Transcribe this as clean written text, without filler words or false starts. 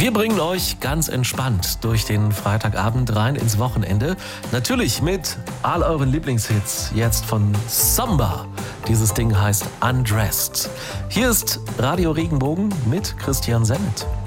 Wir bringen euch ganz entspannt durch den Freitagabend rein ins Wochenende. Natürlich mit all euren Lieblingshits. Jetzt von Samba. Dieses Ding heißt Undressed. Hier ist Radio Regenbogen mit Christian Sennett.